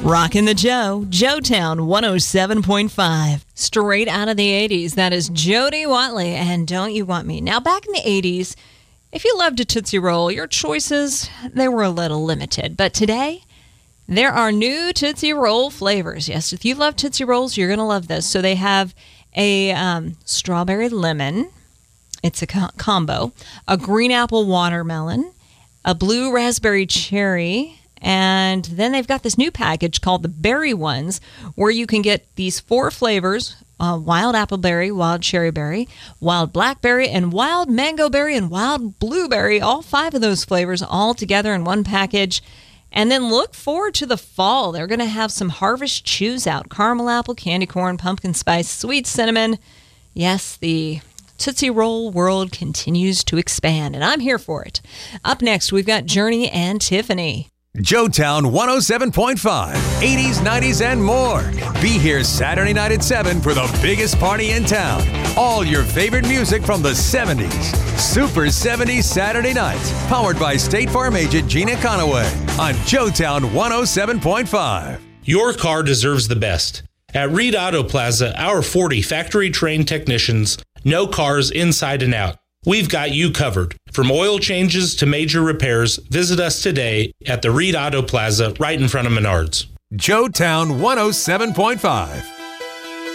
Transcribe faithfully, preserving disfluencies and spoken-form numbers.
Rockin' the Joe, Joetown one oh seven point five. Straight out of the eighties, that is Jody Watley and Don't You Want Me. Now, back in the eighties, if you loved a Tootsie Roll, your choices, they were a little limited. But today, there are new Tootsie Roll flavors. Yes, if you love Tootsie Rolls, you're going to love this. So they have a um, strawberry lemon. It's a co- combo. A green apple watermelon. A blue raspberry cherry. And then they've got this new package called the Berry Ones, where you can get these four flavors, uh, wild appleberry, wild cherryberry, wild blackberry, and wild mangoberry, and wild blueberry, all five of those flavors all together in one package. And then look forward to the fall. They're going to have some Harvest Chews out, caramel apple, candy corn, pumpkin spice, sweet cinnamon. Yes, the Tootsie Roll world continues to expand, and I'm here for it. Up next, we've got Journey and Tiffany. Joetown one oh seven point five, eighties, nineties, and more. Be here Saturday night at seven for the biggest party in town. All your favorite music from the seventies. Super seventies Saturday nights. Powered by State Farm agent Gina Conaway on Joetown one oh seven point five. Your car deserves the best. At Reed Auto Plaza, our forty factory-trained technicians know cars inside and out. We've got you covered. From oil changes to major repairs, visit us today at the Reed Auto Plaza right in front of Menards. Joetown one oh seven point five.